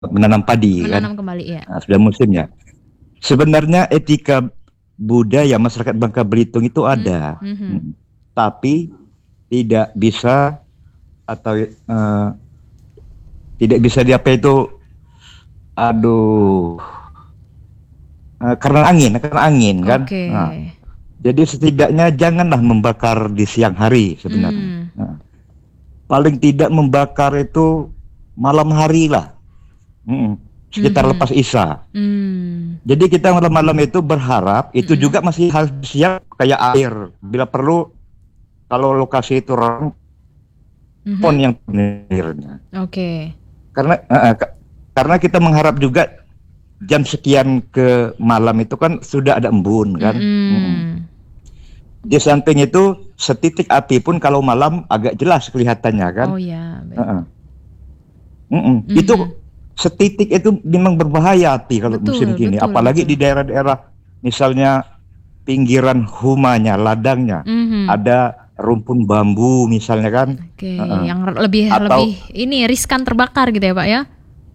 menanam padi kan. Menanam kembali ya. Nah, sudah musimnya. Sebenarnya etika budaya masyarakat Bangka Belitung itu ada, tapi tidak bisa atau tidak bisa diapa itu, aduh, karena angin kan. Oke. Nah, jadi setidaknya janganlah membakar di siang hari sebenarnya. Nah, paling tidak membakar itu malam hari lah. Sekitar lepas Isya. Jadi kita malam-malam itu berharap itu juga masih harus siap kayak air. Bila perlu, kalau lokasi itu pon yang penirnya. Oke. Karena kita mengharap juga jam sekian ke malam itu kan sudah ada embun kan. Di samping itu setitik api pun kalau malam agak jelas kelihatannya kan. Oh ya. Itu setitik itu memang berbahaya api kalau musim gini, apalagi di daerah-daerah misalnya pinggiran humanya, ladangnya, ada rumpun bambu misalnya kan. Oke, yang lebih ini riskan terbakar gitu ya Pak ya?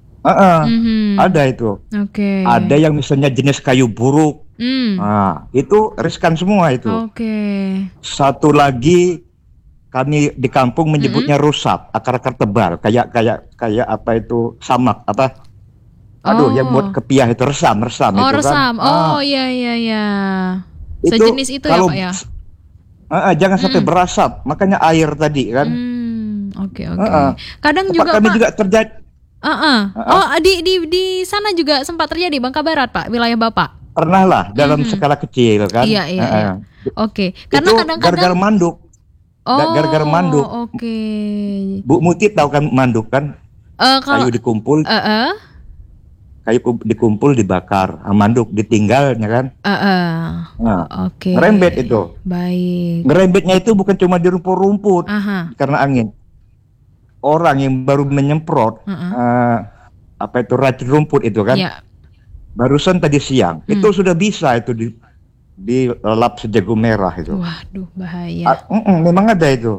Ada itu. Oke. Ada yang misalnya jenis kayu buruk. Nah, itu riskan semua itu. Oke. Satu lagi kami di kampung menyebutnya rusap, akar-akar tebal, kayak apa itu samak apa? Aduh, yang buat kepiah itu resam itu resam. kan. Oh iya. Sejenis itu ya Pak ya? Jangan sampai berasap, makanya air tadi kan. Oke. Kadang juga kami Pak, juga terjadi. Oh di sana juga sempat terjadi Bangka Barat Pak, wilayah Bapak? Pernah lah dalam skala kecil kan. Iya. Oke. Karena itu kadang-kadang gara-gara manduk. Gara-gara manduk. Oke. Bu Muti tahu kan manduk kan? Kayu dikumpul. Kayu dikumpul dibakar, manduk ditinggalnya kan. Oke. Ngerembet itu. Baik. Ngerembetnya itu bukan cuma di rumput-rumput karena angin. Orang yang baru menyemprot apa itu racun rumput itu kan. Barusan tadi siang itu sudah bisa itu dilap sejago merah itu. Waduh, bahaya. Memang ada itu.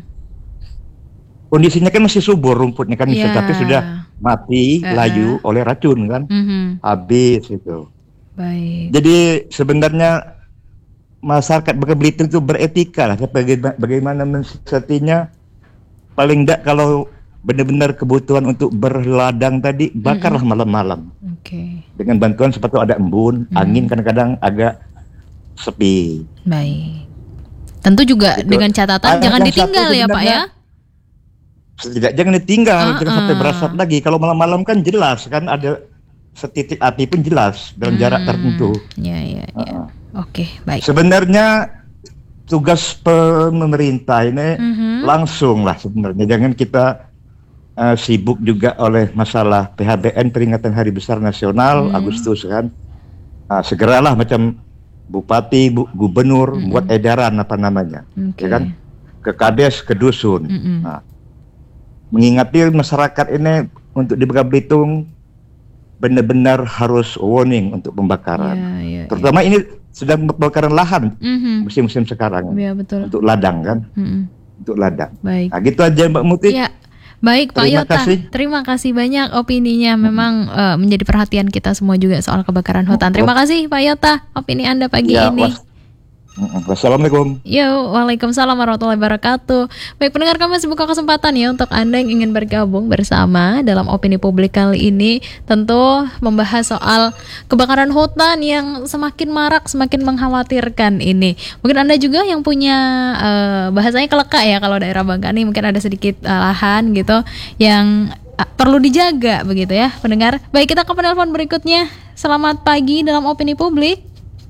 Kondisinya kan masih subur rumputnya kan, tapi sudah mati, layu oleh racun kan. Habis itu. Baik. Jadi sebenarnya masyarakat Bangka Belitung itu beretika lah, bagaimana mensiasatinya. Paling tidak kalau benar-benar kebutuhan untuk berladang tadi, bakarlah malam-malam. Dengan bantuan seperti ada embun, angin kadang-kadang agak sepi. Baik. Tentu juga gitu. Dengan catatan jangan ditinggal ya Pak ya. Jangan ditinggal, jangan sampai berasap lagi. Kalau malam-malam kan jelas kan ada setitik api pun jelas dalam jarak tertentu. Iya. Oke, baik. Sebenarnya tugas pemerintah ini langsung lah sebenarnya. Jangan kita sibuk juga oleh masalah PHBN, peringatan Hari Besar Nasional Agustus kan. Segeralah macam bupati, gubernur buat edaran apa namanya, ya kan, ke kades, ke dusun. Mengingati masyarakat ini untuk di Bangka Belitung benar-benar harus warning untuk pembakaran. Terutama ini sedang pembakaran lahan musim-musim sekarang. Betul. Untuk ladang kan. Untuk ladang. Baik. Nah, gitu aja Mbak Muti. Ya. Baik Pak Yota, terima kasih banyak opininya. Memang menjadi perhatian kita semua juga soal kebakaran hutan. Terima kasih Pak Yota, opini Anda pagi ini. Wassalamualaikum. Yo, waalaikumsalam warahmatullahi wabarakatuh. Baik pendengar, kami masih buka kesempatan ya untuk Anda yang ingin bergabung bersama dalam opini publik kali ini. Tentu membahas soal kebakaran hutan yang semakin marak, semakin mengkhawatirkan ini. Mungkin Anda juga yang punya bahasanya keleka ya kalau daerah Bangka ini, mungkin ada sedikit lahan gitu yang perlu dijaga begitu ya pendengar. Baik, kita ke penelpon berikutnya. Selamat pagi dalam opini publik.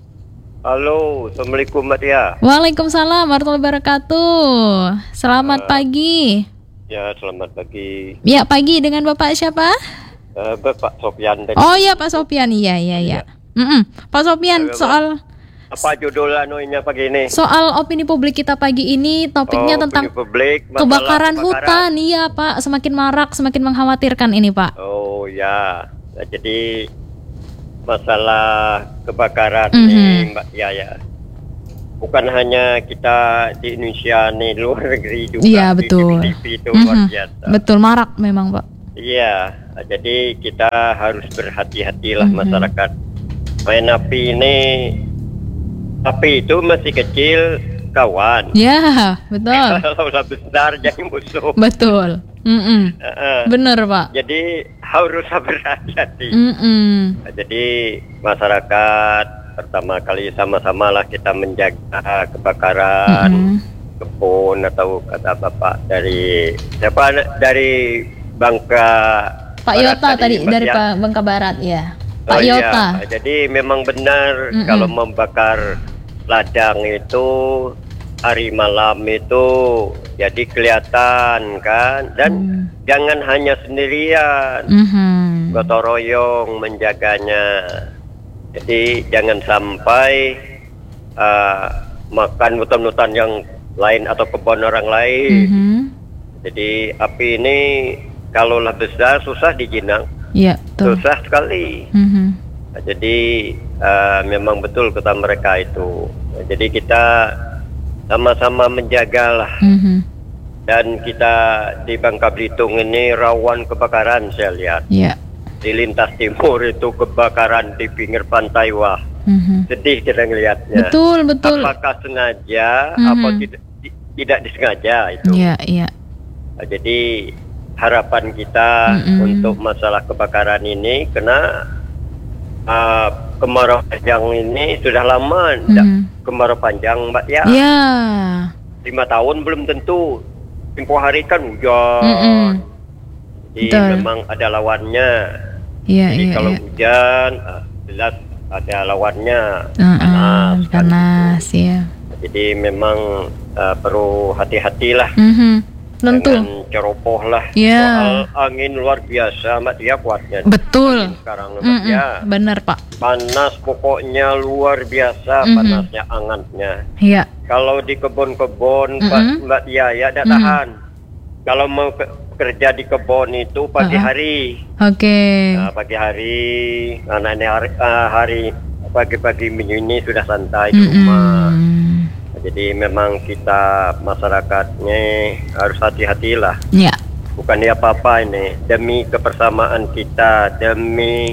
Halo, Assalamualaikum Mbak Tia. Waalaikumsalam warahmatullahi wabarakatuh. Selamat pagi. Ya, selamat pagi. Ya, pagi dengan Bapak siapa? Bapak Sofian. Oh iya Pak Sofian, iya. Pak Sofian, soal apa judul anunya pagi ini? Soal opini publik kita pagi ini, topiknya tentang kebakaran hutan. Iya Pak, semakin marak, semakin mengkhawatirkan ini Pak. Oh ya, jadi masalah kebakaran ini Mbak ya. Bukan hanya kita di Indonesia nih, luar negeri juga. Iya betul. Di TV itu luar biasa. Betul, marak memang Pak. Iya. Jadi kita harus berhati-hatilah masyarakat. Main api ini, api itu masih kecil kawan. Ya, betul. Kalau udah besar jadi musuh. Betul. Bener, Pak. Jadi harus berhati-hati. Jadi masyarakat pertama kali sama-sama lah kita menjaga kebakaran kebun atau kata Bapak dari siapa dari Bangka Pak Barat Yota tadi dari ya? Pak Bangka Barat ya. Pak Iya. Yota. Jadi memang benar kalau membakar ladang itu hari malam itu jadi kelihatan kan, dan jangan hanya sendirian, gotong royong menjaganya. Jadi jangan sampai makan hutan-hutan yang lain atau kebun orang lain. Jadi api ini kalaulah besar susah dijinang, Iya, betul. susah sekali. Jadi memang betul kata mereka itu. Jadi kita sama-sama menjagalah. Dan kita di Bangka Belitung ini rawan kebakaran saya lihat. Iya. Di lintas timur itu kebakaran di pinggir pantai, wah sedih kita ngelihatnya. Betul, betul. Apakah sengaja atau tidak disengaja itu. Iya, iya. Jadi harapan kita untuk masalah kebakaran ini, karena kemarau panjang ini sudah lama kemarau panjang Mbak ya. Iya. 5 tahun belum tentu. Tempoh hari kan hujan. Jadi Betul. memang ada lawannya. Iya, Jadi iya, kalau iya. hujan jelas ada lawannya. Panas ya. Jadi memang perlu hati-hatilah. Tentu. Jangan ceroboh lah. Iya. Soal angin luar biasa Mbak dia kuatnya. Betul. Sekarang Mbak ya. Benar, Pak. Panas pokoknya luar biasa panasnya angatnya. Iya. Kalau di kebun-kebun Mbak Dia ya tidak tahan. Kalau mau kerja di kebun itu pagi hari. Oke. Nah, pagi hari, anak-anak hari pagi-pagi minggu ini sudah santai di rumah. Jadi memang kita masyarakatnya harus hati-hatilah. Iya. Bukan apa-apa ini, demi kebersamaan kita, demi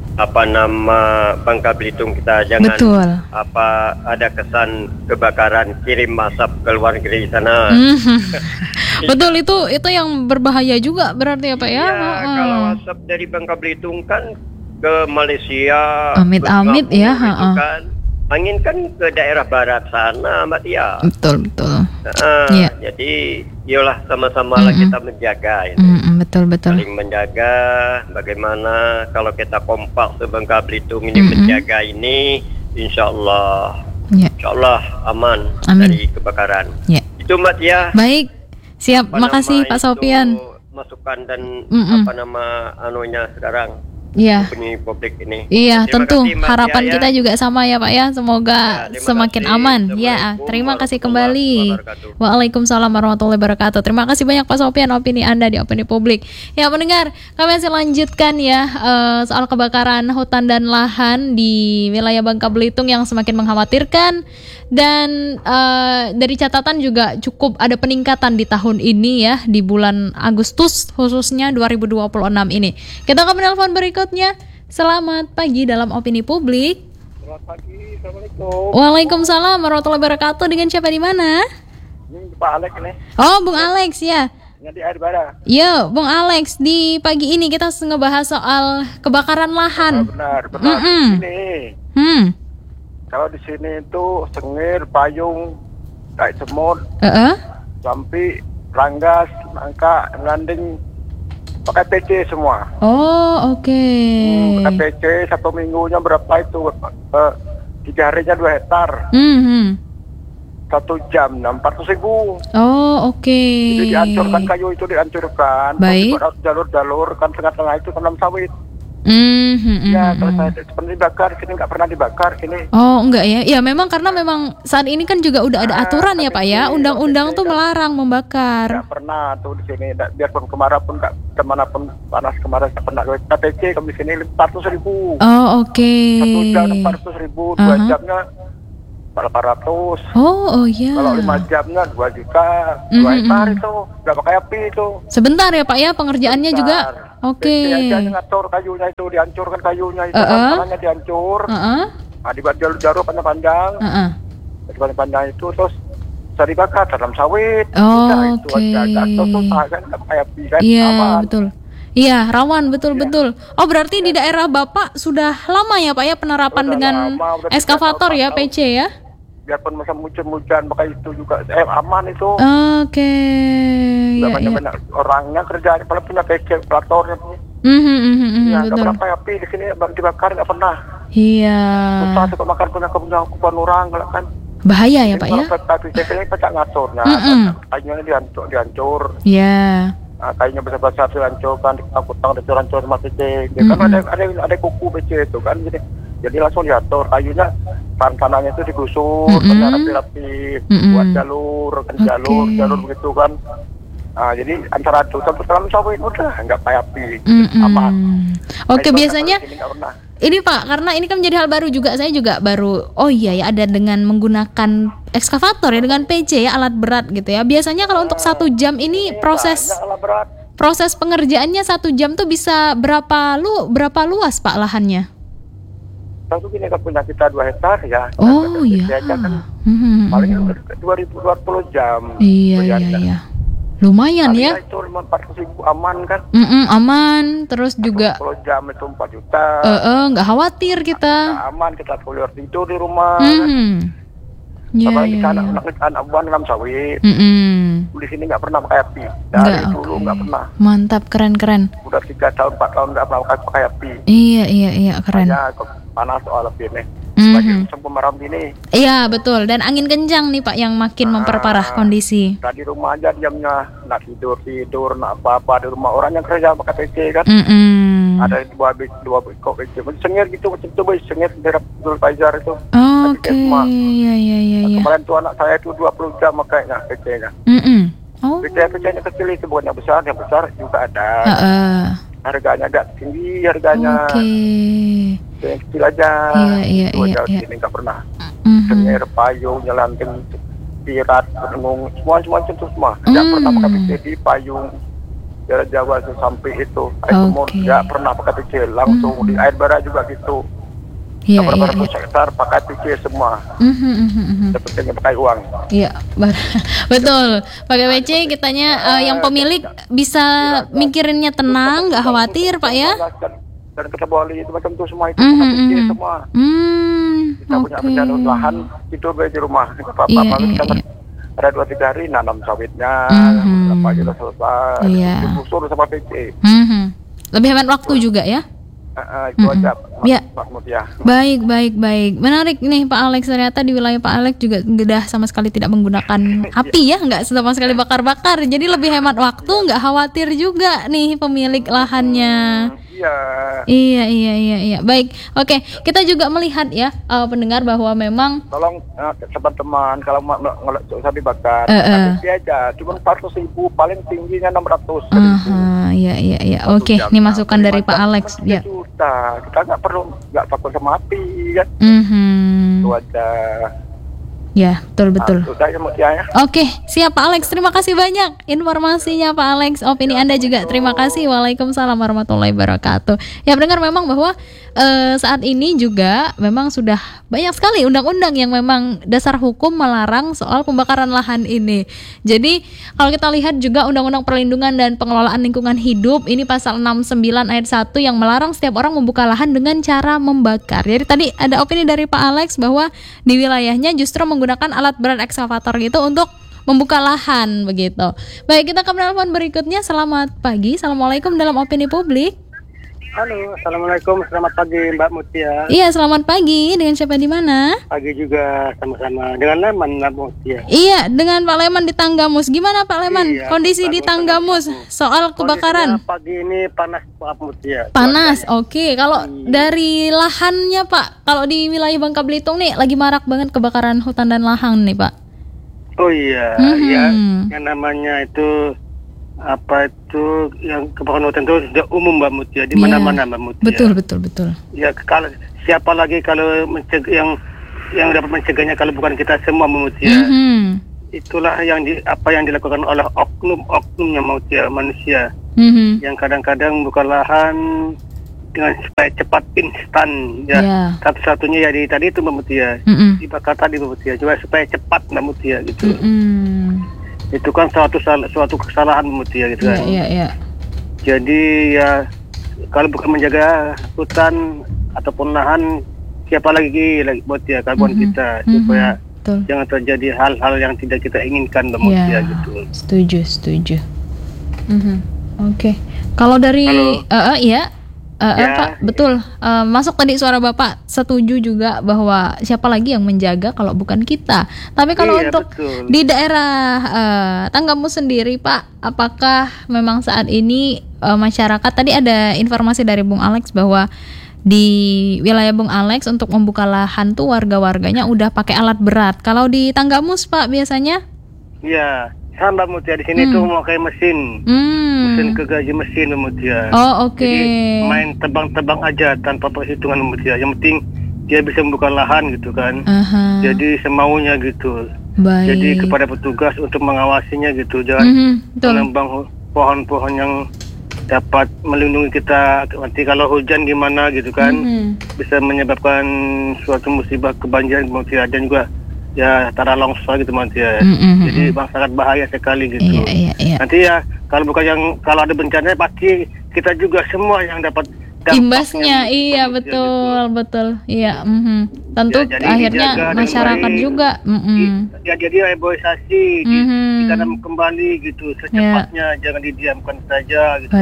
Bangka Belitung kita, jangan Betul. ada kesan kebakaran kirim asap ke luar negeri sana. Betul, itu yang berbahaya juga berarti ya, Pak ya. Iya, kalau asap dari Bangka Belitung kan ke Malaysia, Amit-amit ke ya, Singapura itu kan. Angin kan ke daerah barat sana, Mbak Tia. Betul. Iya. Jadi, yolah sama-sama lah kita menjaga ini. Betul. Saling menjaga. Bagaimana kalau kita kompak se Bangka Belitung ini menjaga ini, insya Allah aman. Amin. Dari kebakaran. Ya. Itu Mbak Tia. Baik. Siap, makasih Pak Sofian. Masukan dan anunya sekarang. Iya. Opini publik ini. Iya, Terima tentu kasih, Mbak harapan Tia, kita juga sama ya Pak ya. Semoga terima semakin kasih. aman. Ya, Assalamualaikum terima kasih warahmatullahi kembali. wabarakatuh. Waalaikumsalam warahmatullahi wabarakatuh. Terima kasih banyak Pak Sofian opini Anda di opini publik. Ya pendengar, kami masih lanjutkan ya soal kebakaran hutan dan lahan di wilayah Bangka Belitung yang semakin mengkhawatirkan, dan dari catatan juga cukup ada peningkatan di tahun ini ya, di bulan Agustus khususnya 2026 ini. Kita ke penelpon berikutnya. Selamat pagi dalam opini publik. Selamat pagi, Assalamualaikum. Waalaikumsalam warahmatullahi wabarakatuh. Dengan siapa di mana? Ini Pak Alex nih, Oh, Bung Alex ya. yang di air bara. Yo, Bung Alex, di pagi ini kita ngebahas soal kebakaran lahan. Benar. Ini, kalau di sini itu sengir, payung, kayak semut, sampai ranggas, nangka, landing, pakai PC semua. Oh, oke. Pakai PC 1 minggunya berapa itu? 3 harinya 2 hektar. 1 jam 400.000. Oh, oke. Jadi dihancurkan, kayu itu dihancurkan. Baik. Terus jalur-jalur kan tengah-tengah itu tanam sawit. Ya, kalau saya seperti dibakar, sini nggak pernah dibakar sini. Oh, enggak ya. Ya, memang karena memang saat ini kan juga udah ada aturan ya, Pak ya. Undang-undang tuh melarang membakar. Nggak pernah tuh di sini. Biarpun kemarau pun kemanapun panas kemarau nggak pernah. KTC kalau di sini 400.000. Oh, oke. 1 jam 400.000, 2 jamnya 400. Oh ya. Kalau 5 jamnya 2 juta. 2 hektar itu nggak pakai api itu. Sebentar ya Pak ya, pengerjaannya juga. Oke. Dia ngatur kayunya itu, dihancurkan kayunya itu, tanahnya dihancur. Nah, dibuat jalur panjang-panjang. Panjang itu terus bisa dibakar dalam sawit. Itu aja. Terus susah kan, kayak api kan. Iya, aman. betul. Iya, rawan, betul-betul. Oh, berarti di daerah Bapak sudah lama ya Pak ya penerapan Sudah dengan lama, udah eskavator 3 ya, tahun. PC ya? Biarpun masa hujan pakai itu juga aman itu. Oke. Udah Iya, banyak orangnya kerjanya, kalau punya PC operatornya punya. iya. Nggak Betul. pernah api di sini dibakar, nggak pernah. Iya. Susah suka makan punya kebutuhan orang kalau kan. Bahaya ya Pak ya? Kalau tapi saya pecah ngaturnya, kayunya dihancur. Iya. Nah, kayunya besar-besar dihancurkan, dikutang dihancur sama PC. Dia kan ada kuku PC itu kan, jadi langsung diatur. Kayunya tanahnya itu digusur, rapi-rapi, buat jalur begitu kan. Nah, jadi antara itu sampai dalam sawit udah nggak kayak api, aman. Oke, Nah, biasanya ini nggak pernah. ini Pak, karena ini kan menjadi hal baru juga, saya juga baru, oh iya ya, ada dengan menggunakan ekskavator ya, dengan PC ya, alat berat gitu ya. Biasanya kalau untuk 1 jam ini proses Banyak lah berat. proses pengerjaannya 1 jam tuh bisa berapa luas Pak lahannya? Tentu gini kan punya kita 2 hektar ya. Oh iya. Kan, paling 2020 jam. Iya. Lumayan ya. Itu 400.000 aman kan. Aman, terus juga 20 jam itu 4 juta. nggak khawatir kita. Nah, aman, kita kuliah tidur di rumah. Iya. Apalagi anak buah dalam sawit. Di sini nggak pernah pakai api. Dari dulu nggak pernah. Mantap, keren. Udah 3 tahun 4 tahun nggak pernah pakai api. Iya, keren. Hanya panas soal api nih. Bagi musim kemarau ini. Iya, betul. Dan angin kencang nih Pak yang makin memperparah kondisi. Nah, di rumah aja diamnya, nak tidur, nak apa-apa di rumah. Orang yang kerja pakai PC kan. Ada 2 kok PC. Sengir gitu, macam itu sengir dari Abdul Faizar itu. Oke, iya. Kemarin tuh anak saya itu 20 jam makanya PC-nya. Oh. PC-nya kecil itu bukan yang besar juga ada. Harganya agak tinggi harganya. Oke. Yang kecil aja. Iya. Ini nggak pernah. Sengir, payung, nyelanting, pirat, renung, semua. Nggak pernah pakai PC di payung. Jalan Jawa itu sampai itu. Nggak pernah pakai PC. Langsung di air bara juga gitu. Iya. Sektor pakai PC semua. Sepertinya pakai uang. Iya, betul. Pakai PC kitanya yang pemilik bisa mikirinnya tenang, nggak khawatir Pak ya. Dan kita balik itu macam itu semua itu pakai PC semua. Kita punya lahan itu di rumah. Apa-apa ada 2-3 hari nanam sawitnya, apa aja udah selesai. Digusur sama PC. Lebih hemat waktu juga ya. Itu aja Pak Mutia. Baik. Menarik nih Pak Alex, ternyata di wilayah Pak Alex juga udah sama sekali tidak menggunakan api ya, nggak sama sekali bakar-bakar. Jadi lebih hemat waktu, nggak khawatir juga nih pemilik lahannya. Iya. Baik, oke. Kita juga melihat ya pendengar bahwa memang tolong teman-teman kalau nggak usah dibakar, tapi aja cuma 400.000 paling tingginya 600. Iya. Oke, ini masukan dari Pak Alex ya. Kita nggak takut sama api ya. Itu aja. Ya, betul. Sudah ya. Oke, siap Pak Alex. Terima kasih banyak informasinya Pak Alex. Opini Anda juga terima kasih. Waalaikumsalam warahmatullahi wabarakatuh. Ya, mendengar memang bahwa saat ini juga memang sudah banyak sekali undang-undang yang memang dasar hukum melarang soal pembakaran lahan ini. Jadi, kalau kita lihat juga Undang-Undang Perlindungan dan Pengelolaan Lingkungan Hidup ini pasal 69 ayat 1 yang melarang setiap orang membuka lahan dengan cara membakar. Jadi tadi ada opini dari Pak Alex bahwa di wilayahnya justru menggunakan alat berat ekskavator gitu untuk membuka lahan begitu. Baik, kita ke penelpon berikutnya. Selamat pagi. Assalamualaikum dalam Opini Publik. Halo, assalamualaikum, selamat pagi Mbak Mutia. Iya, selamat pagi. Dengan siapa di mana? Pagi juga sama-sama dengan Leman Mbak Mutia. Iya, dengan Pak Leman di Tanggamus. Gimana Pak Leman? Kondisi di Tanggamus soal kebakaran? Pagi ini panas Pak Mutia. Panas, oke. Kalau dari lahannya Pak, kalau di wilayah Bangka Belitung nih lagi marak banget kebakaran hutan dan lahan nih Pak. Oh iya, ya, yang namanya itu apa itu yang kebakaran hutan itu sudah umum Mbak Mutia di mana-mana Mbak Mutia. Betul. Ya kalau siapa lagi kalau yang dapat mencegahnya kalau bukan kita semua Mbak Mutia. Itulah yang dilakukan oleh oknum-oknumnya Mbak Mutia, manusia. yang kadang-kadang membuka lahan dengan supaya cepat instan ya. Yeah. Satu-satunya ya tadi itu Mbak Mutia. Dibakar tadi Mbak Mutia, coba supaya cepat Mbak Mutia gitu. Itu kan suatu kesalahan Mbak Mutia gitu kan. Iya. Jadi ya kalau bukan menjaga hutan ataupun lahan, siapa lagi buat ya kawan kita supaya jangan terjadi hal-hal yang tidak kita inginkan Mbak Mutia gitu. Setuju. Oke. Kalau dari Pak, betul. Masuk tadi suara Bapak, setuju juga bahwa siapa lagi yang menjaga kalau bukan kita. Tapi kalau untuk di daerah Tanggamus sendiri Pak, apakah memang saat ini masyarakat, tadi ada informasi dari Bung Alex bahwa di wilayah Bung Alex untuk membuka lahan tuh warga-warganya udah pakai alat berat. Kalau di Tanggamus Pak biasanya? Iya, sama Mbak Mutia di sini tuh mau kayak mesin kegaji mesin Mbak Mutia. Oh oke. Jadi main tebang-tebang aja tanpa perhitungan Mbak Mutia. Yang penting dia bisa membuka lahan gitu kan. Jadi semaunya gitu. Baik. Jadi kepada petugas untuk mengawasinya gitu, jangan menembang pohon-pohon yang dapat melindungi kita nanti kalau hujan gimana gitu kan, bisa menyebabkan suatu musibah kebanjiran Mutia, dan juga ya tanah longsor gitu Mutia. Jadi sangat bahaya sekali gitu. Iya. Nanti ya kalau ada bencana pasti kita juga semua yang dapat imbasnya. Iya betul. Iya. Tentu ya, akhirnya masyarakat juga. Jadi reboisasi ditanam kembali gitu secepatnya, jangan didiamkan saja gitu.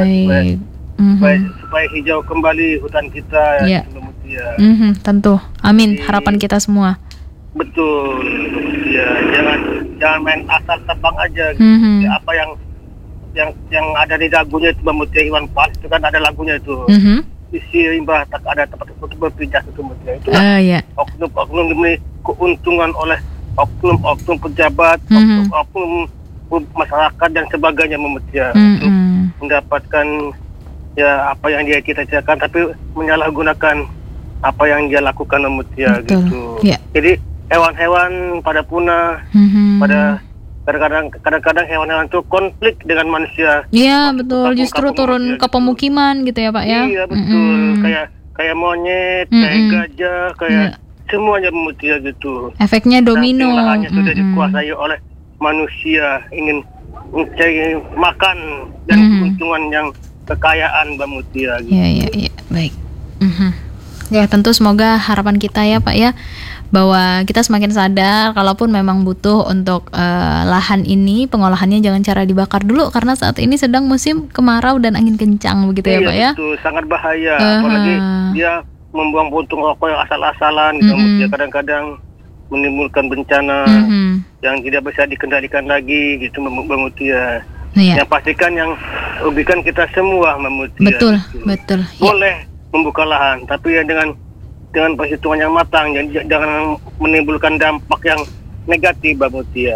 Supaya hijau kembali hutan kita gitu, tentu. Amin. Harapan kita semua. Betul. Ya, jangan main asal tebang aja gitu. Ya, apa yang ada di lagunya itu Mbak Mutia, Iwan Fals itu kan ada lagunya itu. Isi limbah tak ada tempat untuk berpijak itu Mbak Mutia. Itu oknum demi keuntungan oleh oknum pejabat, oknum masyarakat dan sebagainya Mbak Mutia, untuk mendapatkan ya apa yang dia cita-citakan, tapi menyalahgunakan apa yang dia lakukan Mbak Mutia gitu. Jadi hewan-hewan pada punah, pada kadang-kadang hewan-hewan itu konflik dengan manusia. Iya betul, justru turun ke pemukiman gitu ya Pak ya. Iya betul, kayak monyet, kayak gajah, kayak semuanya Mutia gitu. Efeknya domino. Lahannya sudah dikuasai oleh manusia, ingin mencari makan dan keuntungan yang kekayaan Mbak Mutia gitu. Iya, baik. Ya tentu semoga harapan kita ya Pak ya, bahwa kita semakin sadar kalaupun memang butuh untuk lahan ini pengolahannya jangan cara dibakar dulu, karena saat ini sedang musim kemarau dan angin kencang begitu ya Pak ya. Betul, sangat bahaya. Apalagi dia membuang puntung rokok yang asal-asalan gitu. Dia kadang-kadang menimbulkan bencana yang tidak bisa dikendalikan lagi gitu Mbak Mutia. Yang pastikan yang rugikan kita semua Mbak Mutia. Betul. Boleh membuka lahan, tapi ya dengan perhitungan yang matang, jangan menimbulkan dampak yang negatif Mbak Mutia.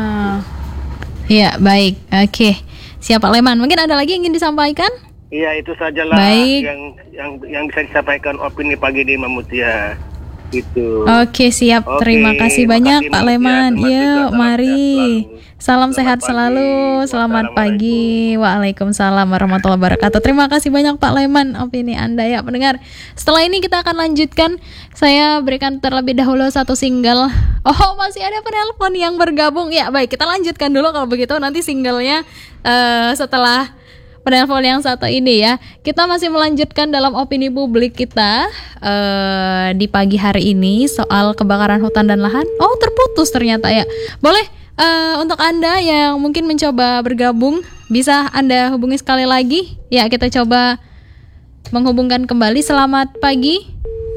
Ya baik, oke. Siap Pak Leman, mungkin ada lagi yang ingin disampaikan? Iya, itu sajalah yang bisa disampaikan opini pagi ini Mbak Mutia. Gitu. Oke, siap. Terima kasih banyak Pak Leman. Yuk, mari. Salam sehat selalu. Selamat pagi. Waalaikumsalam warahmatullahi wabarakatuh. Terima kasih banyak Pak Leman opini Anda ya pendengar. Setelah ini kita akan lanjutkan. Saya berikan terlebih dahulu satu single. Oh, masih ada penelpon yang bergabung. Ya, baik, kita lanjutkan dulu kalau begitu, nanti singlenya setelah penelpon yang satu ini ya. Kita masih melanjutkan dalam opini publik kita di pagi hari ini soal kebakaran hutan dan lahan. Oh, terputus ternyata ya. Boleh untuk Anda yang mungkin mencoba bergabung, bisa Anda hubungi sekali lagi. Ya, kita coba menghubungkan kembali. Selamat pagi.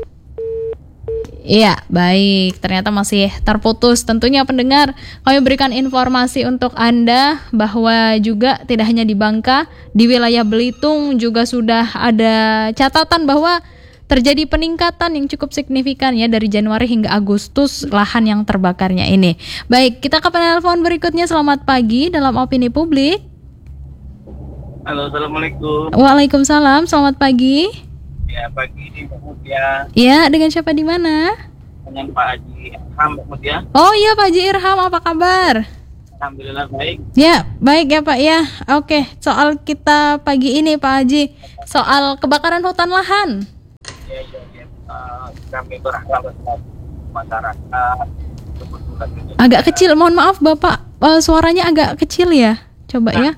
Iya, baik. Ternyata masih terputus. Tentunya pendengar, kami berikan informasi untuk Anda bahwa juga tidak hanya di Bangka, di wilayah Belitung juga sudah ada catatan bahwa terjadi peningkatan yang cukup signifikan ya dari Januari hingga Agustus lahan yang terbakarnya ini. Baik, kita ke penelpon berikutnya. Selamat pagi dalam opini publik. Halo, assalamualaikum. Waalaikumsalam, selamat pagi. Ya, pagi di Mbak Mutia. Ya, dengan siapa di mana? Dengan Pak Haji Irham Mbak Mutia. Oh iya Pak Haji Irham, apa kabar? Alhamdulillah baik. Ya, baik ya Pak ya. Oke, soal kita pagi ini Pak Haji, soal kebakaran hutan lahan. Ya. Kami berharap masyarakat kebetulan ini. Agak kecil, mohon maaf Bapak, suaranya agak kecil ya. Coba ya.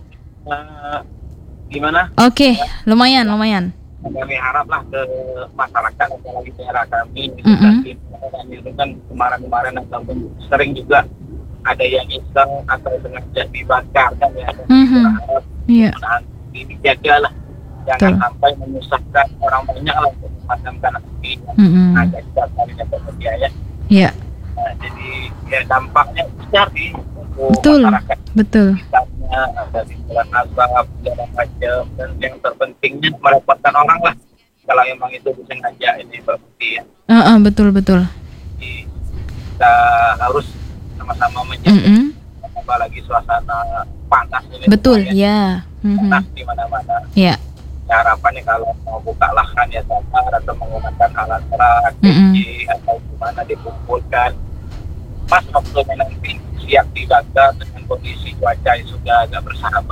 Gimana? Oke, lumayan. Kami haraplah ke masyarakat apalagi daerah kami itu kan kemarin ataupun sering juga ada yang iseng atau sengaja dibakar kan ya. Berharap mudah-mudahan dijaga lah, jangan sampai menyusahkan orang banyak lah untuk memadamkan api yang ada di dalamnya tersedia ya. Iya. Nah, jadi ya dampaknya besar sih untuk Betul. masyarakat. Betul. Sekitarnya ada di bulan asap segala macam, dan yang terpentingnya merepotkan orang lah kalau memang itu disengaja ini berarti ya. Betul. Jadi kita harus sama-sama menjaga, apalagi suasana panas ini. Betul, ya. Panas di mana-mana. Ya. Harapannya kalau mau buka lahan ya sabar atau menggunakan alat berat, atau gimana dikumpulkan. Pas waktunya nanti siap dibakar dengan kondisi cuaca yang sudah agak bersahabat.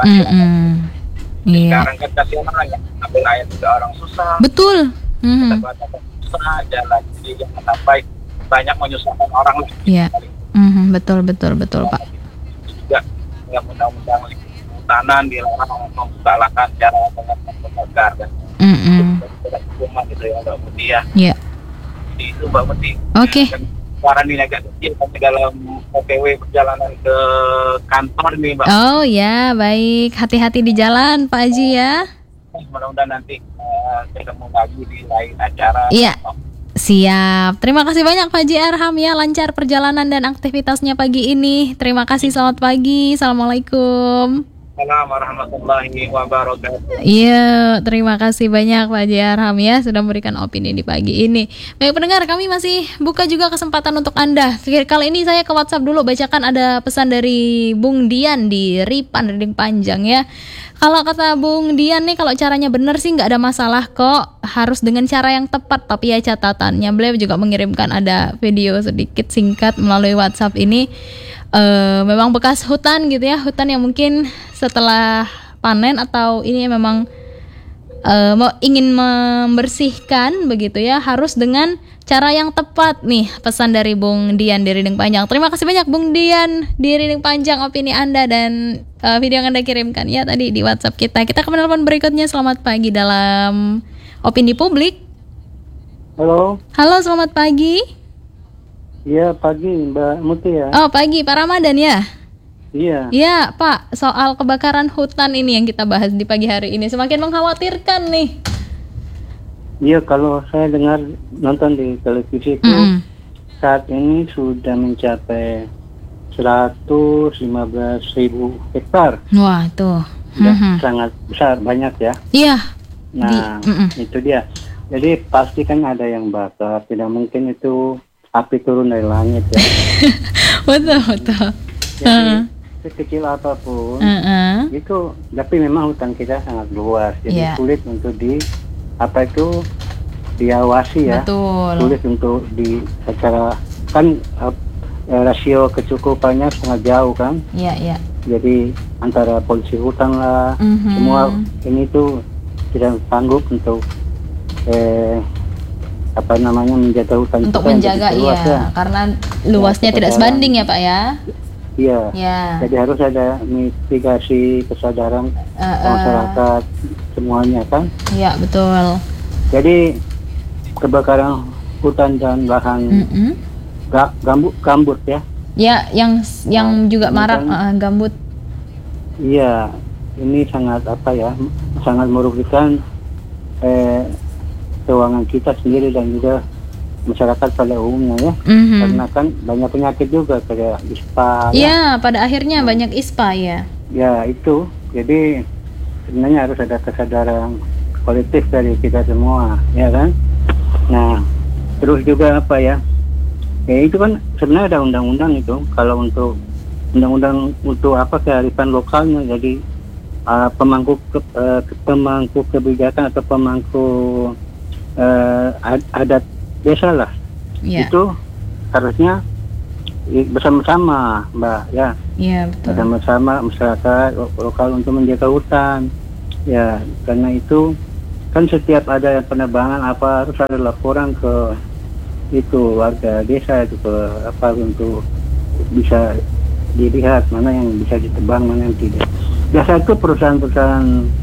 Iya. Sekarang kan kasihan orang yang ambil air juga orang susah. Betul. Susah jalan, jadi jangan sampai banyak menyusahkan orang lah. Iya. Betul Pak. Juga nggak undang-undang hutanan dilarang membuka lahan cara dengan membakar kan. Tidak hukuman gitu ya Mbak Muti ya. Iya. Jadi itu Mbak Muti. Oke. Suara ini agak kecil tapi dalam OTW perjalanan ke kantor nih Mbak. Oh ya, baik. Hati-hati di jalan Pak Haji ya. Mudah-mudahan nanti ketemu lagi di lain acara. Iya. Siap. Terima kasih banyak Pak Haji Arham ya, lancar perjalanan dan aktivitasnya pagi ini. Terima kasih, selamat pagi. Assalamualaikum. Assalamualaikum warahmatullahi wabarakatuh. Iya, terima kasih banyak Pak Haji Arham ya sudah memberikan opini di pagi ini. Baik pendengar, kami masih buka juga kesempatan untuk Anda. Kali ini saya ke WhatsApp dulu, bacakan ada pesan dari Bung Dian di Ripan, Reding Panjang ya. Kalau kata Bung Dian nih, kalau caranya benar sih nggak ada masalah kok, harus dengan cara yang tepat. Tapi ya catatannya, beliau juga mengirimkan ada video sedikit singkat melalui WhatsApp ini. Memang bekas hutan gitu ya, hutan yang mungkin setelah panen atau ini memang ingin membersihkan begitu ya, harus dengan cara yang tepat nih, pesan dari Bung Dian di Reding Panjang. Terima kasih banyak Bung Dian di Reding Panjang opini Anda dan video yang Anda kirimkan ya tadi di WhatsApp kita. Kita ke penelpon berikutnya. Selamat pagi dalam opini publik. Halo, selamat pagi. iya pagi Mbak Muti ya. Oh pagi, Pak Ramadan ya. Iya. Iya Pak, soal kebakaran hutan ini yang kita bahas di pagi hari ini semakin mengkhawatirkan nih. Iya, kalau saya dengar nonton di televisi itu saat ini sudah mencapai 115.000 hektar. Wah tuh. Sangat besar, banyak ya. Iya. Nah itu dia. Jadi pasti kan ada yang bakar, tidak mungkin itu api turun dari langit ya. betul. Jadi sekecil apapun itu, tapi memang hutan kita sangat luas, jadi sulit untuk diawasi ya. Betul. Sulit untuk secara kan rasio kecukupannya sangat jauh kan. Iya. Jadi antara polisi hutan lah, semua ini tuh tidak sanggup untuk menjaga hutan untuk menjaga ya, karena luasnya tidak sebanding ya Pak ya. Iya. Jadi harus ada mitigasi kesadaran masyarakat semuanya kan. Iya betul. Jadi kebakaran hutan dan lahan gambut ya. Ya, yang juga marak gambut. Iya, ini sangat sangat merugikan keuangan kita sendiri dan juga masyarakat pada umumnya ya. Karena kan banyak penyakit juga kayak ISPA. Iya, pada akhirnya banyak ISPA ya. Ya itu, jadi sebenarnya harus ada kesadaran kolektif dari kita semua, ya kan. Nah, terus juga itu kan sebenarnya ada undang-undang itu. Kalau untuk undang-undang untuk kearifan lokalnya, jadi pemangku kebijakan atau pemangku adat desa lah, itu harusnya bersama-sama, Mbak, ya. Iya, betul. Bersama-sama masyarakat lokal untuk menjaga hutan. Ya, karena itu kan setiap ada penebangan apa harus ada laporan ke itu warga desa itu ke apa untuk bisa dilihat mana yang bisa ditebang, mana yang tidak. Biasa itu perusahaan-perusahaan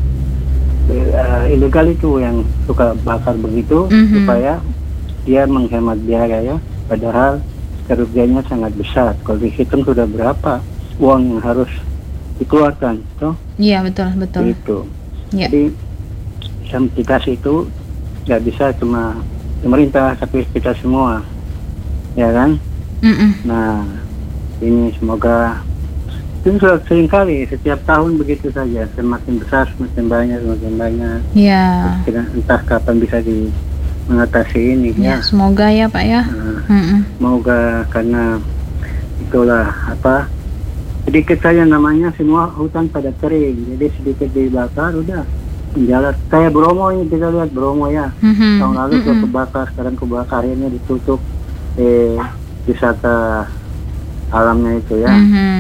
ilegal itu yang suka bakar begitu supaya dia menghemat biaya ya. Padahal kerugiannya sangat besar. Kalau dihitung sudah berapa uang yang harus dikeluarkan, toh? Iya, betul. Itu. Ya. Jadi mitigasi itu nggak bisa cuma pemerintah tapi kita semua, ya kan? Nah, ini semoga itu sering kali setiap tahun begitu saja, semakin besar semakin banyak. Ya. Entah kapan bisa mengatasi ini ya. Semoga ya Pak ya. Semoga karena itulah apa sedikit saja namanya semua hutan pada kering, jadi sedikit dibakar udah menjalar. Kayak Bromo ini kita lihat Bromo ya. Tahun lalu sudah kebakar, sekarang kebakar ini ditutup wisata alamnya itu ya.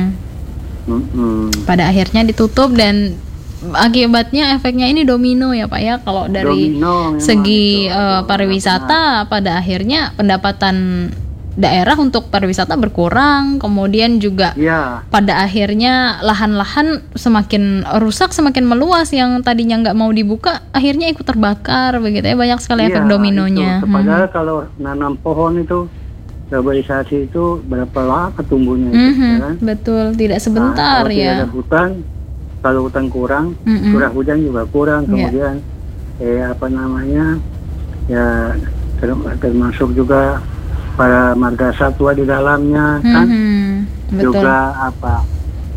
Pada akhirnya ditutup dan akibatnya efeknya ini domino ya Pak ya. Kalau dari segi pariwisata pada akhirnya pendapatan daerah untuk pariwisata berkurang, kemudian juga pada akhirnya lahan-lahan semakin rusak, semakin meluas, yang tadinya nggak mau dibuka akhirnya ikut terbakar begitu ya, banyak sekali efek dominonya. Padahal kalau nanam pohon itu urbanisasi itu berapa lama tumbuhnya itu, kan? Betul, tidak sebentar kalau ya. Tidak ada hutan, kalau hutan kurang, curah hujan juga kurang, kemudian apa namanya ya termasuk juga para marga satwa di dalamnya kan, juga apa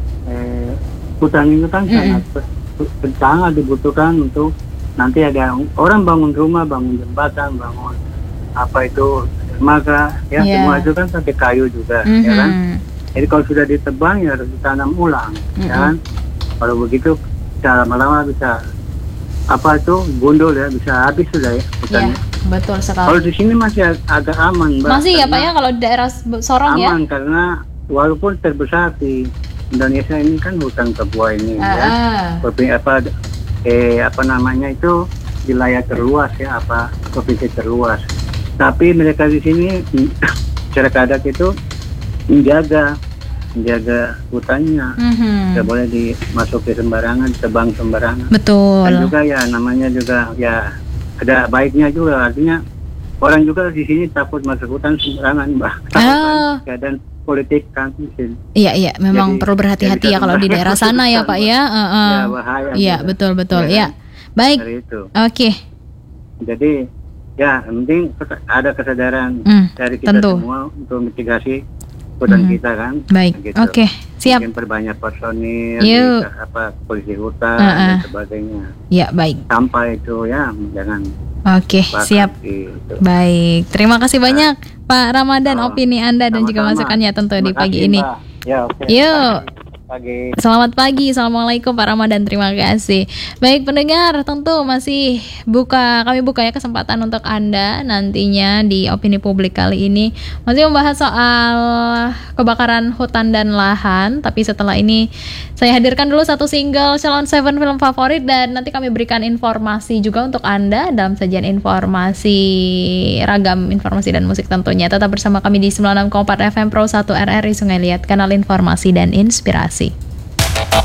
hutan itu kan sangat dibutuhkan untuk nanti ada orang bangun rumah, bangun jembatan, bangun apa itu dermaga ya, semua itu kan pakai kayu juga ya kan. Jadi kalau sudah ditebang ya harus ditanam ulang ya kan. Kalau begitu bisa lama-lama bisa apa itu gundul ya, bisa habis sudah ya hutannya. Betul sekali. Kalau di sini masih agak aman, Mbak. Masih ya Pak ya kalau di daerah Sorong ya? Aman karena walaupun terbesar di Indonesia ini kan hutan Papua ini ya. Apa namanya itu wilayah terluas ya, apa provinsi terluas. Tapi mereka di sini masyarakat adat itu menjaga hutannya. Tidak boleh dimasuki sembarangan, tebang sembarangan. Betul. Dan juga ya namanya juga ya ada baiknya juga, artinya orang juga di sini takut masuk hutan sembarangan, Mbak. Keadaan politik kan di sini. Iya, memang perlu berhati-hati ya kalau di daerah sana ya Pak ya. Ya bahaya. Iya, betul. Ya. Baik. Oke. Jadi ya, yang penting ada kesadaran dari kita semua untuk mitigasi hutan kita kan. Baik. Gitu. Oke, siap. Mungkin perbanyak personil, polisi hutan dan sebagainya. Ya, baik. Sampai itu ya, jangan. Oke, siap. Gitu. Baik. Terima kasih banyak Pak Ramadan, opini Anda dan juga masukannya tentu di pagi ini. Ya, oke. Yuk. Pagi. Selamat pagi, assalamualaikum Pak Ramadan, terima kasih. Baik pendengar, tentu masih kami buka ya kesempatan untuk Anda nantinya di opini publik kali ini masih membahas soal kebakaran hutan dan lahan. Tapi setelah ini saya hadirkan dulu satu single Salon 7 film favorit, dan nanti kami berikan informasi juga untuk Anda dalam sajian informasi, ragam informasi dan musik tentunya. Tetap bersama kami di 96,4 FM Pro 1 RRI Sungai Liat, kanal informasi dan inspirasi.